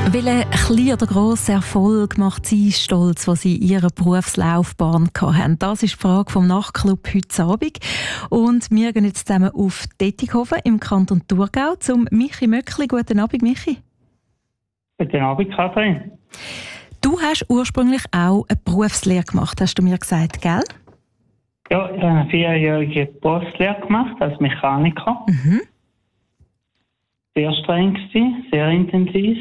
Welchen kleinen oder grossen Erfolg macht Sie stolz, was Sie in Ihrer Berufslaufbahn hatten? Das ist die Frage vom Nachtclub heute Abend. Und wir gehen jetzt zusammen auf Dettighofen im Kanton Thurgau zum Michi Möckli. Guten Abend, Michi. Guten Abend, Kathrin. Du hast ursprünglich auch eine Berufslehre gemacht, hast du mir gesagt, gell? Ja, ich habe eine 4-jährige Berufslehre gemacht als Mechaniker. Sehr streng gewesen, sehr intensiv.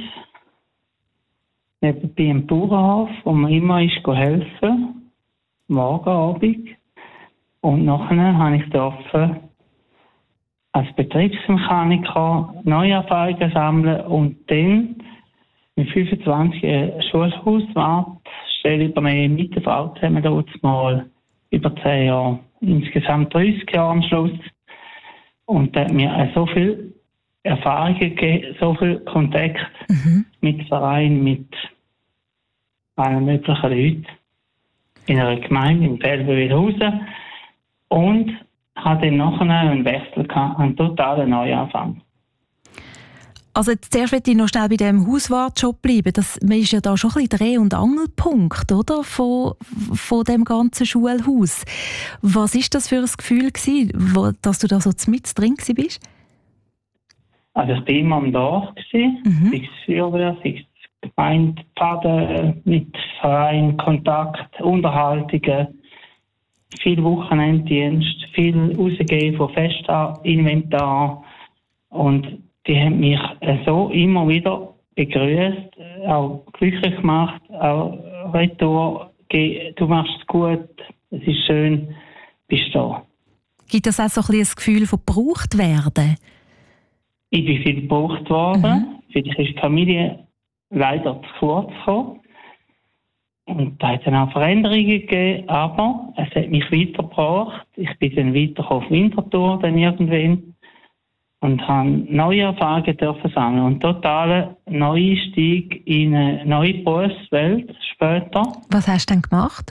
Nebenbei im Bauernhof, wo man immer ist helfen, morgen, Abend. Und nachher durfte ich als Betriebsmechaniker neue Erfahrungen sammeln und dann mit 25 Schulhauswartstelle übernehmen mit der Frau zusammen dort mal über 10 Jahre. Insgesamt 30 Jahre am Schluss. Und da hat mir so viel Erfahrungen gegeben, so viel Kontakt mit Vereinen, mit allen möglichen Leuten in einer Gemeinde in Belbewilhausen und hatte dann nachher einen Wechsel gehabt, einen totalen Neuanfang. Also zuerst möchte ich noch schnell bei diesem Hauswartjob bleiben. Man ist ja da schon ein bisschen Dreh- und Angelpunkt, oder? Von dem ganzen Schulhaus. Was war das für ein Gefühl gewesen, dass du da so mit drin warst? Also ich war immer am Dorf, sei es Feuerwehr, sei es Gemeindepfaden, mit Verein, Kontakt, Unterhaltungen, viel Wochenenddienst, viel rausgehen von Festinventar. Und die haben mich so immer wieder begrüßt, auch glücklich gemacht, auch retour, du machst es gut, es ist schön, bist da. Gibt das auch so ein Gefühl von gebraucht werden? Ich bin viel gebraucht worden. Vielleicht ist die Familie leider zu kurz gekommen. Und da hat es dann auch Veränderungen gegeben, aber es hat mich weitergebracht. Ich bin dann weiter auf Winterthur dann irgendwann und habe neue Erfahrungen dürfen sammeln und totalen Neueinstieg in eine neue Berufswelt später. Was hast du denn gemacht?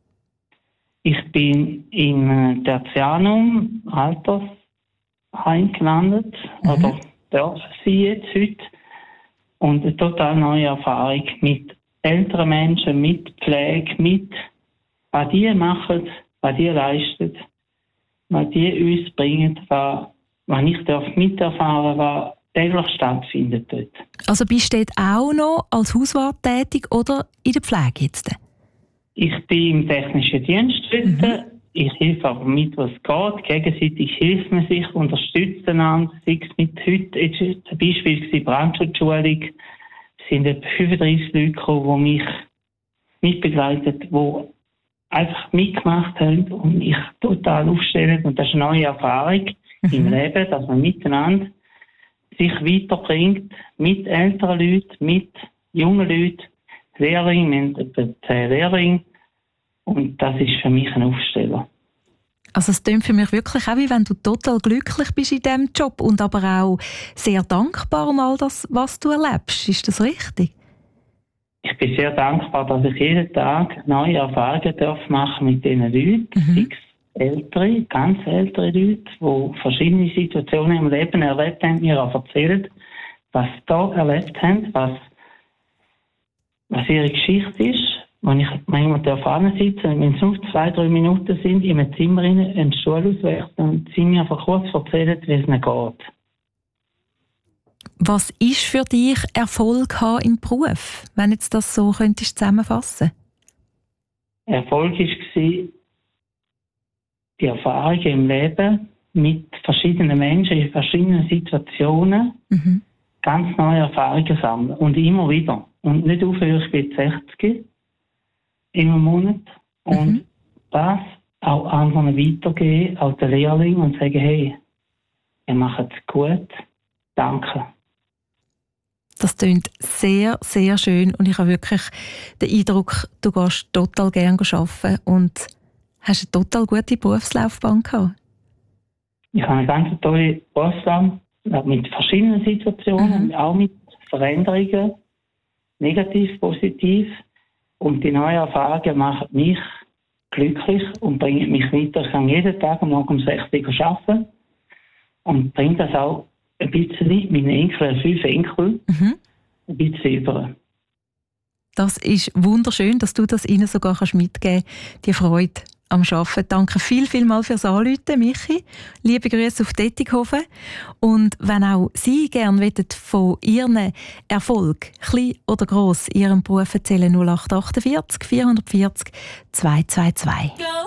Ich bin im Tertianum Altersheim gelandet, oder darf sie jetzt heute. Und eine total neue Erfahrung mit älteren Menschen, mit Pflege, mit was die machen, was die leisten, was die uns bringen, was ich miterfahren darf, was täglich stattfindet dort. Also bist du dort auch noch als Hauswart tätig oder in der Pflege jetzt? Ich bin im technischen Dienst dort. Ich helfe aber mit, was geht. Gegenseitig hilft man sich, unterstützt einander. Sei es mit heute, jetzt ist ein Beispiel Brandschutzschulung. Es sind etwa 35 Leute gekommen, die mich mitbegleitet, die einfach mitgemacht haben und mich total aufstellen. Und das ist eine neue Erfahrung im Leben, dass man miteinander sich weiterbringt, mit älteren Leuten, mit jungen Leuten, Lehrlinge, wir haben etwa 10 Lehrlinge. Und das ist für mich ein Aufsteller. Also es klingt für mich wirklich auch, wie wenn du total glücklich bist in diesem Job und aber auch sehr dankbar um all das, was du erlebst. Ist das richtig? Ich bin sehr dankbar, dass ich jeden Tag neue Erfahrungen machen mit diesen Leuten. Sei es ältere, ganz ältere Leute, die verschiedene Situationen im Leben erlebt haben, mir auch erzählen, was sie da erlebt haben, was ihre Geschichte ist. Wenn ich manchmal sitze, wenn es nur 2-3 Minuten sind, in einem Zimmer einen Stuhl auswechseln und sie mir einfach kurz erzählen, wie es ihnen geht. Was ist für dich Erfolg haben im Beruf, wenn du das so könntest zusammenfassen? Erfolg war die Erfahrungen im Leben mit verschiedenen Menschen in verschiedenen Situationen ganz neue Erfahrungen sammeln und immer wieder. Und nicht aufhören, ich bin 60 im Monat. Und das auch anderen weitergeben, auch den Lehrlingen und sagen, hey, ihr macht es gut, danke. Das klingt sehr, sehr schön und ich habe wirklich den Eindruck, du gehst total gerne arbeiten und hast eine total gute Berufslaufbahn gehabt. Ich habe eine ganz tolle Berufslaufbahn mit verschiedenen Situationen, auch mit Veränderungen, negativ, positiv. Und die neuen Erfahrungen machen mich glücklich und bringen mich weiter. Ich kann jeden Tag morgen um 6 Uhr arbeiten und bringe das auch ein bisschen meinen Enkeln, 5 Enkel. ein bisschen über. Das ist wunderschön, dass du das ihnen sogar mitgeben kannst, die Freude am Arbeiten. Danke viel fürs Anrufen, Michi. Liebe Grüße auf Dettighofen. Und wenn auch Sie gerne von Ihren Erfolg, klein oder gross, Ihrem Beruf erzählen, 0848 440 222.